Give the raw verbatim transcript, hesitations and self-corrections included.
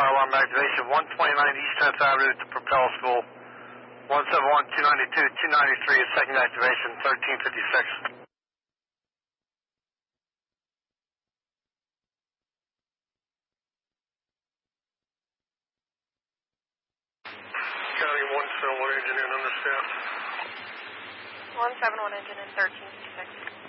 fire alarm activation, one twenty-nine East tenth Avenue to Propel School, one seven one, two ninety-two, two ninety-three is second activation, thirteen fifty-six. County one seven one engine in understaffed. one seven one engine in thirteen fifty-six.